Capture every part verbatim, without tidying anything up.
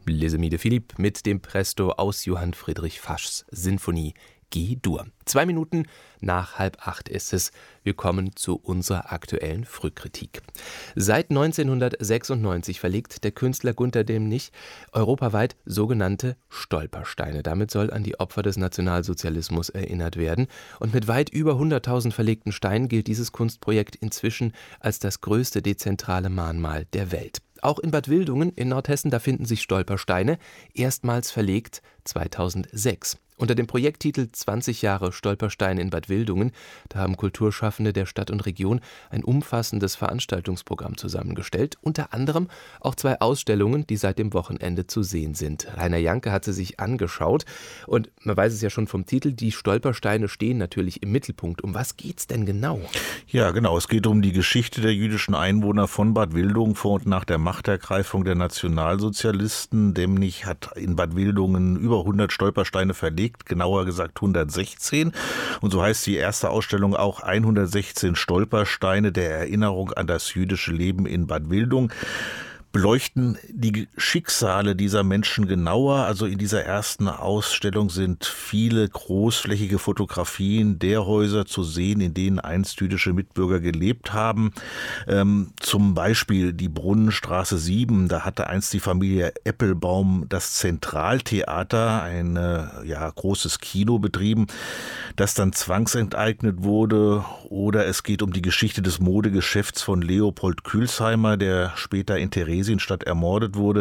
Les Amis de Philippe mit dem Presto aus Johann Friedrich Faschs Sinfonie G-Dur. Zwei Minuten nach halb acht ist es. Wir kommen zu unserer aktuellen Frühkritik. Seit neunzehnhundertsechsundneunzig verlegt der Künstler Gunter Demnig europaweit sogenannte Stolpersteine. Damit soll an die Opfer des Nationalsozialismus erinnert werden. Und mit weit über hunderttausend verlegten Steinen gilt dieses Kunstprojekt inzwischen als das größte dezentrale Mahnmal der Welt. Auch in Bad Wildungen in Nordhessen, da finden sich Stolpersteine, erstmals verlegt zweitausendsechs. Unter dem Projekttitel zwanzig Jahre Stolpersteine in Bad Wildungen, da haben Kulturschaffende der Stadt und Region ein umfassendes Veranstaltungsprogramm zusammengestellt. Unter anderem auch zwei Ausstellungen, die seit dem Wochenende zu sehen sind. Rainer Janke hat sie sich angeschaut und man weiß es ja schon vom Titel, die Stolpersteine stehen natürlich im Mittelpunkt. Um was geht's denn genau? Ja, genau. Es geht um die Geschichte der jüdischen Einwohner von Bad Wildungen vor und nach der Machtergreifung der Nationalsozialisten. Demnig hat in Bad Wildungen über hundert Stolpersteine verlegt. Genauer gesagt hundertsechzehn. Und so heißt die erste Ausstellung auch hundertsechzehn Stolpersteine der Erinnerung an das jüdische Leben in Bad Wildungen. Beleuchten die Schicksale dieser Menschen genauer. Also in dieser ersten Ausstellung sind viele großflächige Fotografien der Häuser zu sehen, in denen einst jüdische Mitbürger gelebt haben. Ähm, zum Beispiel die Brunnenstraße sieben, da hatte einst die Familie Eppelbaum das Zentraltheater, ein äh, ja, großes Kino betrieben, das dann zwangsenteignet wurde. Oder es geht um die Geschichte des Modegeschäfts von Leopold Külsheimer, der später in Theresienstadt ermordet wurde.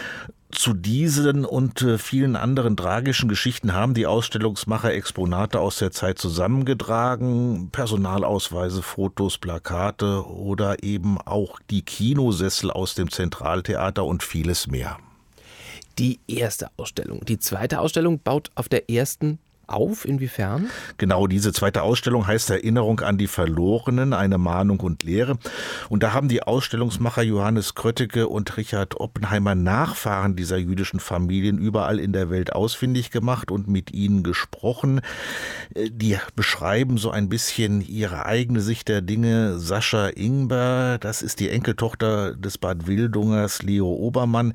Zu diesen und vielen anderen tragischen Geschichten haben die Ausstellungsmacher Exponate aus der Zeit zusammengetragen. Personalausweise, Fotos, Plakate oder eben auch die Kinosessel aus dem Zentraltheater und vieles mehr. Die erste Ausstellung. Die zweite Ausstellung baut auf der ersten auf? Inwiefern? Genau, diese zweite Ausstellung heißt Erinnerung an die Verlorenen, eine Mahnung und Lehre. Und da haben die Ausstellungsmacher Johannes Krötteke und Richard Oppenheimer Nachfahren dieser jüdischen Familien überall in der Welt ausfindig gemacht und mit ihnen gesprochen. Die beschreiben so ein bisschen ihre eigene Sicht der Dinge. Sascha Ingber, das ist die Enkeltochter des Bad Wildungers Leo Obermann,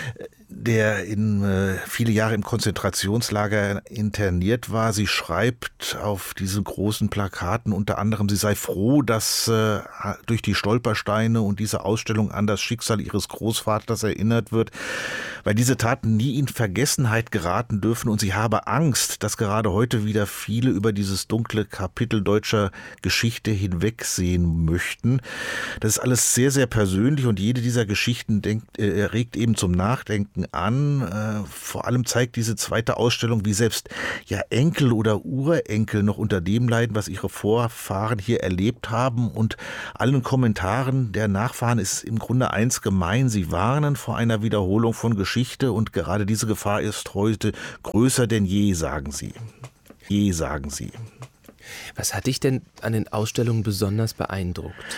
der in äh, viele Jahre im Konzentrationslager interniert war. Sie schreibt auf diesen großen Plakaten unter anderem, sie sei froh, dass äh, durch die Stolpersteine und diese Ausstellung an das Schicksal ihres Großvaters erinnert wird, weil diese Taten nie in Vergessenheit geraten dürfen und sie habe Angst, dass gerade heute wieder viele über dieses dunkle Kapitel deutscher Geschichte hinwegsehen möchten. Das ist alles sehr, sehr persönlich und jede dieser Geschichten denkt, äh, regt eben zum Nachdenken an. Äh, vor allem zeigt diese zweite Ausstellung, wie selbst ja Enkel oder Urenkel noch unter dem leiden, was ihre Vorfahren hier erlebt haben. Und allen Kommentaren der Nachfahren ist im Grunde eins gemein. Sie warnen vor einer Wiederholung von Geschichte und gerade diese Gefahr ist heute größer denn je, sagen sie. Je, sagen sie. Was hat dich denn an den Ausstellungen besonders beeindruckt?